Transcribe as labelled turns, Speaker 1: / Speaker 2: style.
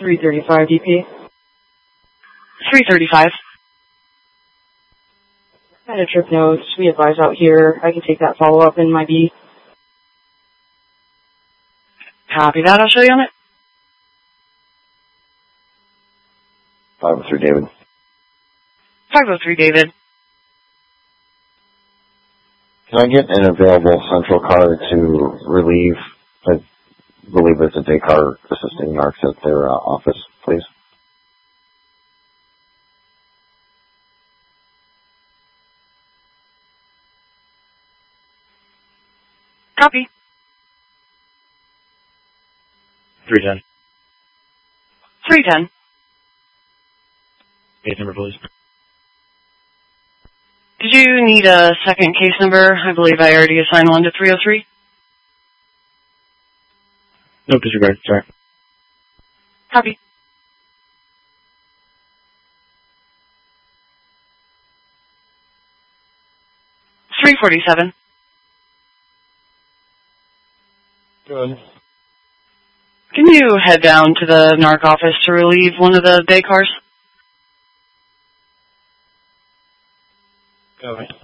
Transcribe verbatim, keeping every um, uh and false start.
Speaker 1: three thirty-five D P.
Speaker 2: three thirty-five.
Speaker 1: I had a trip notes. We advise out here. I can take that follow-up in my B.
Speaker 2: Copy that. I'll show you on it.
Speaker 3: five oh three, David.
Speaker 2: five oh three, David.
Speaker 3: Can I get an available central car to relieve, I believe it's a day car assisting narcs at their uh, office, please?
Speaker 2: Copy.
Speaker 4: three ten.
Speaker 2: three ten.
Speaker 4: Case number, please.
Speaker 2: Did you need a second case number? I believe I already assigned one to three oh three.
Speaker 4: No, disregard. Sorry.
Speaker 2: Copy. three forty-seven.
Speaker 4: Good.
Speaker 2: Can you head down to the narc office to relieve one of the day cars?
Speaker 4: Go ahead.